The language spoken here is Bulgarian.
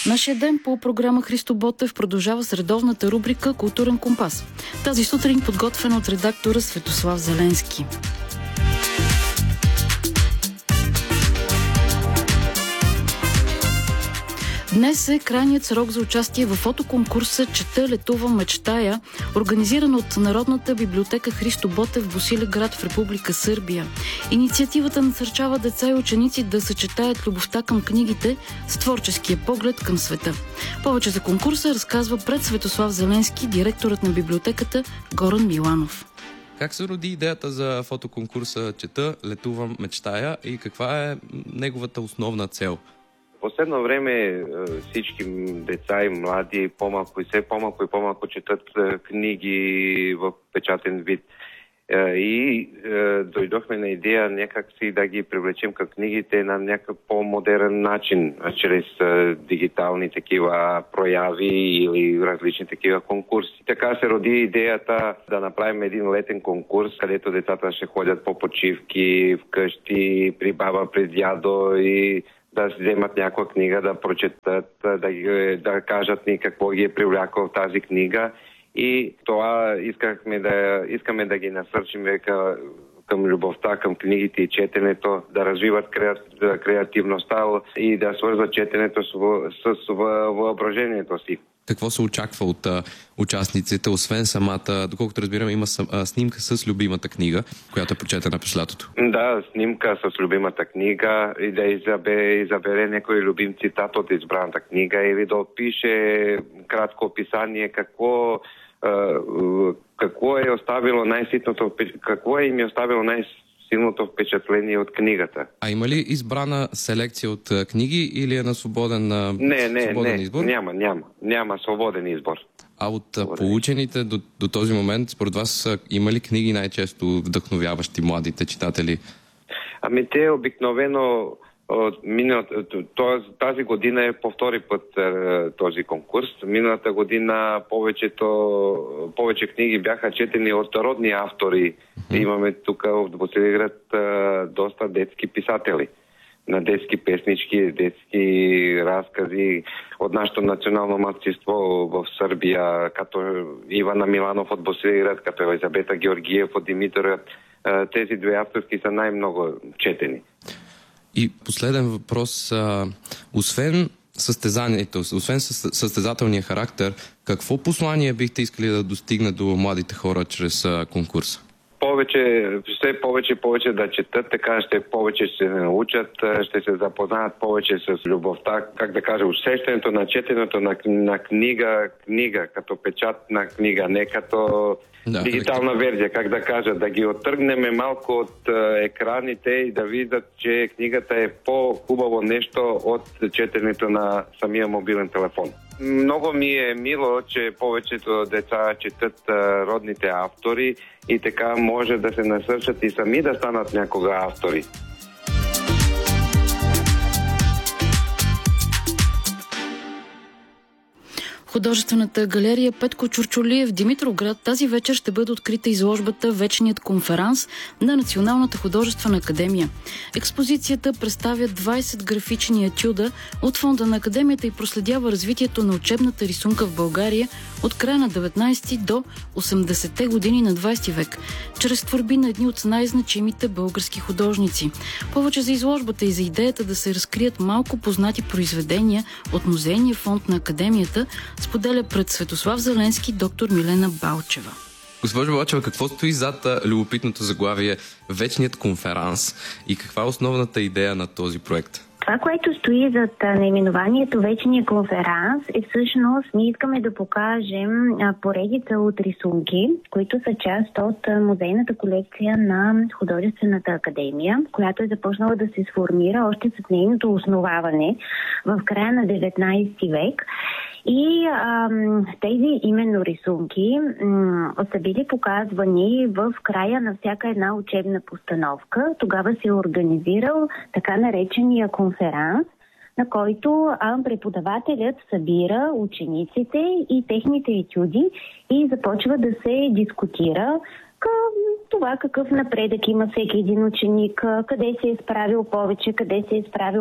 Нашия ден по програма Христо Ботев продължава с редовната рубрика Културен компас. Тази сутрин подготвена от редактора Светослав Зеленски. Днес е крайният срок за участие в фотоконкурса "Чета, летувам, мечтая", организиран от Народната библиотека Христо Ботев в Босилеград в Република Сърбия. Инициативата насърчава деца и ученици да съчетаят любовта към книгите с творческия поглед към света. Повече за конкурса разказва пред Светослав Зеленски директорът на библиотеката Горан Миланов. Как се роди идеята за фотоконкурса "Чета, летувам, мечтая" и каква е неговата основна цел? В последно време всички деца и млади все по-малко четат книги в печатен вид. И дойдохме на идея някак си да ги привлечем към книгите на някакъв по-модерен начин, чрез дигитални такива прояви или различни такива конкурси. Така се роди идеята да направим един летен конкурс, където децата ще ходят по почивки вкъщи, при баба, при дядо и да вземат някаква книга, да прочетат, да кажат ни какво ги е привлякло в тази книга. И това искаме да ги насърчим към любовта, към книгите и четенето, да развиват креативността и да свързват четенето с въображението си. Какво се очаква от участниците, освен самата, доколкото разбираме, има снимка с любимата книга, която е прочетена през лятото? Да, снимка с любимата книга и да изабере някой любим цитат от избраната книга или да опише кратко описание какво им е оставило най-силното впечатление от книгата. А има ли избрана селекция от книги или е на свободен избор? Няма свободен избор. А от получените до този момент, според вас, има ли книги най-често вдъхновяващи младите читатели? Те обикновено тази година е по втори път този конкурс. Миналата година повече книги бяха четени от родни автори. Имаме тук в Босилеград доста детски писатели на детски песнички, детски разкази от нашето национално малцинство в Сърбия, като Ивана Миланов от Босилеград, като Елизабета Георгиев от Димитровград. Тези две авторски са най-много четени. И последен въпрос. Освен състезанието, освен състезателния характер, какво послание бихте искали да достигне до младите хора чрез конкурса? Все повече да четат, така повече ще се научат, ще се запознаят повече с любовта, усещането на четенето на книга, като печатна книга, не като дигитална версия, да ги оттъргнем малко от екраните и да видят, че книгата е по-хубаво нещо от четенето на самия мобилен телефон. Много ми е мило, че повечето деца четат родните автори и така може да се насърчат и сами да станат някога автори. Художествената галерия Петко Чурчулиев в Димитровград тази вечер ще бъде открита изложбата "Вечният конферанс" на Националната художествена академия. Експозицията представя 20 графични етюда от фонда на академията и проследява развитието на учебната рисунка в България от края на 19 до 80-те години на 20 век, чрез творби на едни от най-значимите български художници. Повече за изложбата и за идеята да се разкрият малко познати произведения от музейния фонд на академията споделя пред Светослав Зеленски доктор Милена Балчева. Госпожо Балчева, какво стои зад любопитното заглавие "Вечният конферанс" и каква е основната идея на този проект? Това, което стои зад наименованието "Вечния конферанс" е всъщност ние искаме да покажем поредица от рисунки, които са част от музейната колекция на Художествената академия, която е започнала да се сформира още с нейното основаване в края на 19 век. И тези именно рисунки са били показвани в края на всяка една учебна постановка. Тогава се е организирал така наречения конферанс, на който преподавателят събира учениците и техните етюди и започва да се дискутира това какъв напредък има всеки един ученик, къде се е справил повече, къде се е справил